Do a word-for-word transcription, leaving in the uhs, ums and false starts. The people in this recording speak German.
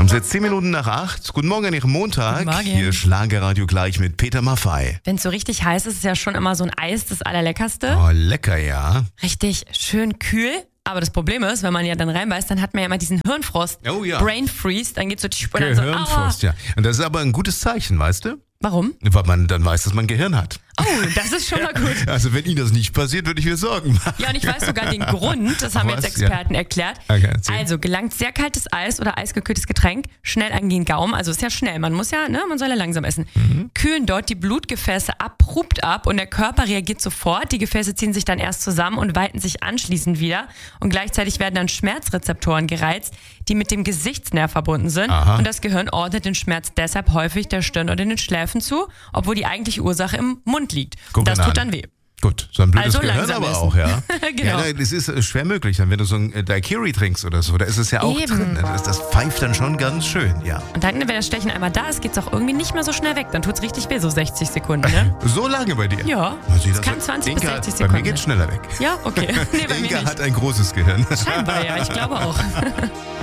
haben es jetzt zehn Minuten nach acht. Guten Morgen an Ihrem Montag. Guten Morgen. Hier Schlagerradio gleich mit Peter Maffay. Wenn es so richtig heiß ist, ist ja schon immer so ein Eis das Allerleckerste. Oh, lecker, ja. Richtig schön kühl. Aber das Problem ist, wenn man ja dann reinbeißt, dann hat man ja immer diesen Hirnfrost. Oh ja. Brain Freeze, dann geht's so tsch, und dann so, aua. Gehirnfrost, ja. Und das ist aber ein gutes Zeichen, weißt du? Warum? Weil man dann weiß, dass man Gehirn hat. Oh, das ist schon mal gut. Also wenn Ihnen das nicht passiert, würde ich mir Sorgen machen. Ja, und ich weiß sogar den Grund, das haben Was? jetzt Experten Ja. erklärt. Okay, erzähl. Also gelangt sehr kaltes Eis oder eisgekühltes Getränk schnell an den Gaumen, also ist ja schnell, man muss ja, ne, man soll ja langsam essen. Mhm. Kühlen dort die Blutgefäße abrupt ab und der Körper reagiert sofort. Die Gefäße ziehen sich dann erst zusammen und weiten sich anschließend wieder. Und gleichzeitig werden dann Schmerzrezeptoren gereizt, die mit dem Gesichtsnerv verbunden sind. Aha. Und das Gehirn ordnet den Schmerz deshalb häufig der Stirn oder den Schläfen zu, obwohl die eigentliche Ursache im Mund liegt. Guck das mal tut an. dann weh. Gut, so ein blödes Also Gehirn langsam aber essen. auch, ja. Genau. Ja, das ist äh, schwer möglich. Dann, wenn du so ein äh, Daiquiri trinkst oder so, da ist es ja auch Eben. drin. Das, das pfeift dann schon ganz schön, ja. Und dann, wenn das Stechen einmal da ist, geht es auch irgendwie nicht mehr so schnell weg. Dann tut es richtig weh, so sechzig Sekunden, ne? So lange bei dir? Ja, Na, sieh, es das kann hat- zwanzig bis Inka, sechzig Bei mir Sekunden. geht's schneller weg. Ja, okay. Nee, bei mir Inka nicht. hat ein großes Gehirn. Scheinbar, ja, ich glaube auch.